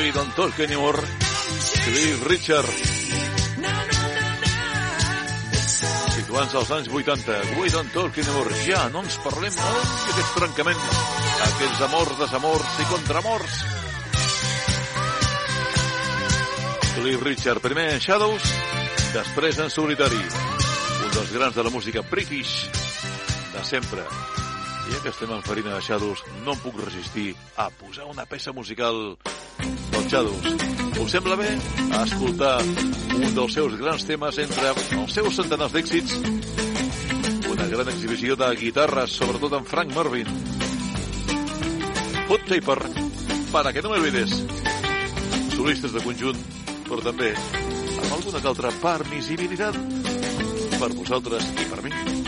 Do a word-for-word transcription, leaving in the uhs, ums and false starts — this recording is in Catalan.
We Don't Talk Anymore, Cliff Richard. Situant-se als anys vuitanta, We Don't Talk Anymore, ja no ens parlem molt d'aquests trencaments, aquells amors, desamors i contramors. Cliff Richard, primer en Shadows, després en solitari, un dels grans de la música british de sempre. I ja que estem en farina de Shadows, no em puc resistir a posar una peça musical dels Shadows. Us sembla bé a escoltar un dels seus grans temes entre els seus centenars d'èxits, una gran exhibició de guitarres, sobretot en Frank Marvin. Hot Paper, para que no me olvides. Solistes de conjunt, però també amb alguna que altra permissibilitat per vosaltres i per mi.